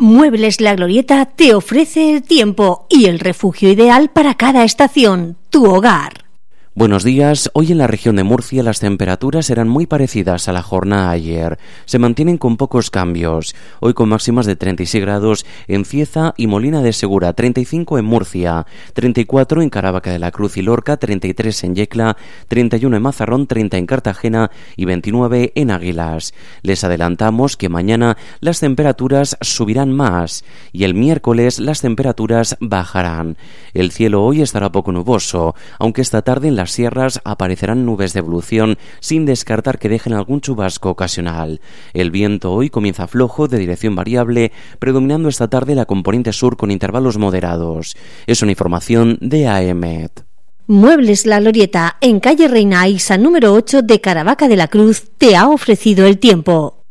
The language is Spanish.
Muebles La Glorieta te ofrece el tiempo y el refugio ideal para cada estación, tu hogar. Buenos días. Hoy en la región de Murcia las temperaturas serán muy parecidas a la jornada de ayer. Se mantienen con pocos cambios. Hoy con máximas de 36 grados en Cieza y Molina de Segura, 35 en Murcia, 34 en Caravaca de la Cruz y Lorca, 33 en Yecla, 31 en Mazarrón, 30 en Cartagena y 29 en Águilas. Les adelantamos que mañana las temperaturas subirán más y el miércoles las temperaturas bajarán. El cielo hoy estará poco nuboso, aunque esta tarde en las sierras aparecerán nubes de evolución sin descartar que dejen algún chubasco ocasional. El viento hoy comienza flojo de dirección variable, predominando esta tarde la componente sur con intervalos moderados. Es una información de AEMET. Muebles La Glorieta, en calle Reina Aixa número 8 de Caravaca de la Cruz, te ha ofrecido el tiempo.